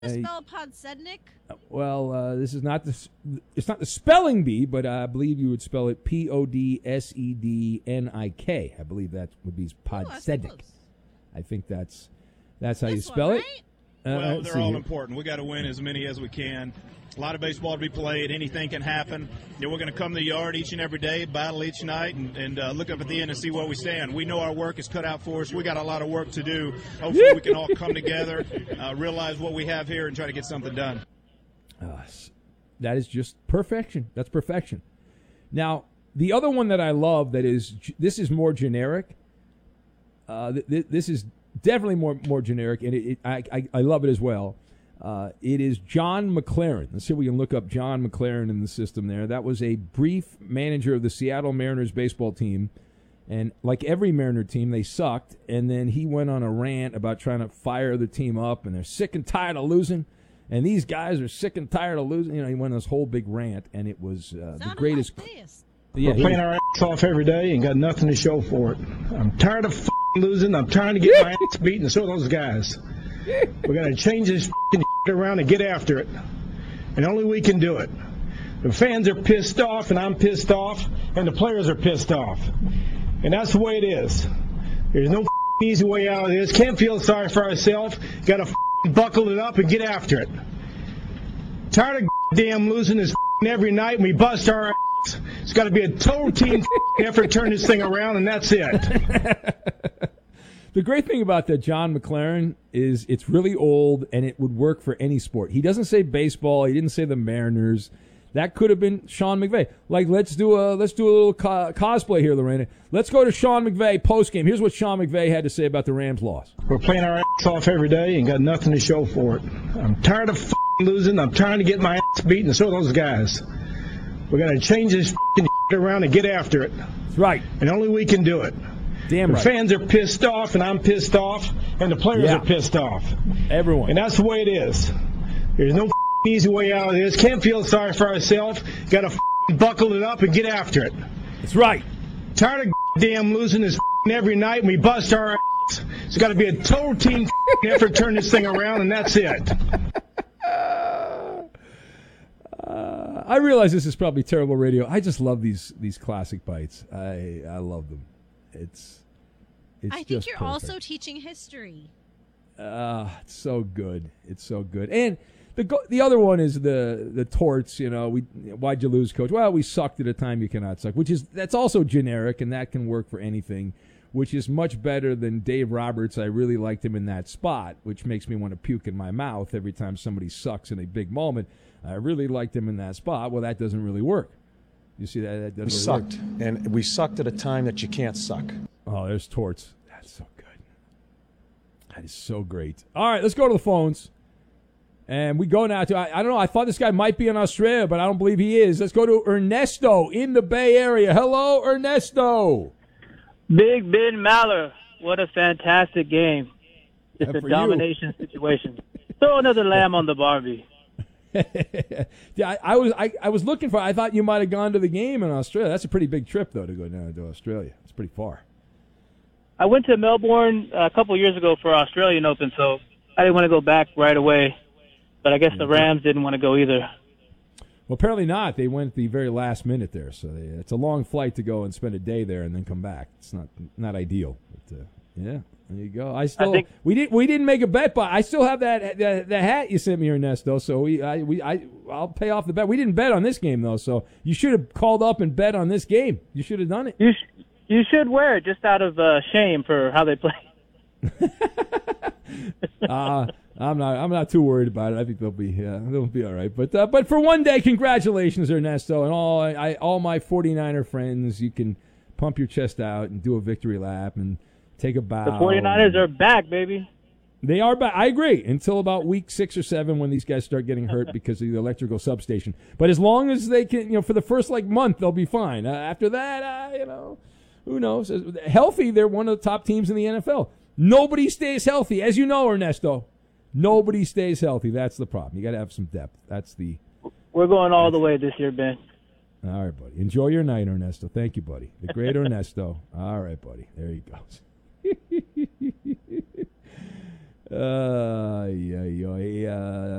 Spell Podsednik? This is not it's not the spelling bee, but I believe you would spell it Podsednik. I believe that would be Podsednik. I think that's how you spell one, it. Right? They're all important. We got to win as many as we can. A lot of baseball to be played. Anything can happen. We're going to come to the yard each and every day, battle each night, and look up at the end and see where we stand. We know our work is cut out for us. We got a lot of work to do. Hopefully we can all come together, realize what we have here, and try to get something done. That is just perfection. That's perfection. Now, the other one that I love this is more generic. This is definitely more generic, and I love it as well. It is John McLaren. Let's see if we can look up John McLaren in the system there. That was a brief manager of the Seattle Mariners baseball team. And like every Mariner team, they sucked. And then he went on a rant about trying to fire the team up. And they're sick and tired of losing. And these guys are sick and tired of losing. He went on this whole big rant. And it was the greatest. We're playing our ass off every day and got nothing to show for it. I'm tired of losing. I'm trying to get my ass beaten. So are those guys. We're going to change this around and get after it. And only we can do it. The fans are pissed off, and I'm pissed off, and the players are pissed off. And that's the way it is. There's no easy way out of this. Can't feel sorry for ourselves. Got to buckle it up and get after it. Tired of damn losing this every night, and we bust our ass. It's got to be a total team effort to turn this thing around, and that's it. The great thing about that John McLaren is it's really old and it would work for any sport. He doesn't say baseball. He didn't say the Mariners. That could have been Sean McVay. Like, let's do a little cosplay here, Lorena. Let's go to Sean McVay postgame. Here's what Sean McVay had to say about the Rams' loss. We're playing our ass off every day and got nothing to show for it. I'm tired of losing. I'm trying to get my ass beaten. So are those guys. We're going to change this around and get after it. That's right. And only we can do it. Damn right. The fans are pissed off, and I'm pissed off, and the players are pissed off. Everyone. And that's the way it is. There's no easy way out of this. Can't feel sorry for ourselves. Got to buckle it up and get after it. That's right. Tired of damn losing this every night, and we bust our ass. It's got to be a total team effort to turn this thing around, and that's it. I realize this is probably terrible radio. I just love these classic bites. I love them. I think you're also teaching history. It's so good. It's so good. And the other one is the torts. Why'd you lose, coach? Well, we sucked at a time you cannot suck. That's also generic, and that can work for anything. Which is much better than Dave Roberts. I really liked him in that spot, which makes me want to puke in my mouth every time somebody sucks in a big moment. I really liked him in that spot. Well, that doesn't really work. You see that doesn't really sucked, work. and we sucked at a time that you can't suck. Oh, there's torts. That's so good. That is so great. All right, let's go to the phones. And we go now to, I don't know, I thought this guy might be in Australia, but I don't believe he is. Let's go to Ernesto in the Bay Area. Hello, Ernesto. Big Ben Maller. What a fantastic game. It's a domination situation. Throw another lamb on the Barbie. Yeah, I was looking for. I thought you might have gone to the game in Australia. That's a pretty big trip, though, to go down to Australia. It's pretty far. I went to Melbourne a couple years ago for Australian Open, so I didn't want to go back right away. But I guess the Rams didn't want to go either. Well, apparently not. They went at the very last minute there, so it's a long flight to go and spend a day there and then come back. It's not ideal. But, yeah. There you go. We didn't make a bet, but I still have that hat you sent me, Ernesto. So I'll pay off the bet. We didn't bet on this game though, so you should have called up and bet on this game. You should have done it. You should wear it just out of shame for how they play. I'm not too worried about it. I think they'll be all right. But for one day, congratulations, Ernesto, and all my 49er friends. You can pump your chest out and do a victory lap and take a bow. The 49ers are back, baby. They are back. I agree. Until about week 6 or 7 when these guys start getting hurt because of the electrical substation. But as long as they can, for the first month, they'll be fine. After that, who knows? Healthy, they're one of the top teams in the NFL. Nobody stays healthy. As you know, Ernesto, nobody stays healthy. That's the problem. You got to have some depth. We're going all the way this year, Ben. All right, buddy. Enjoy your night, Ernesto. Thank you, buddy. The great Ernesto. All right, buddy. There he goes. Yeah.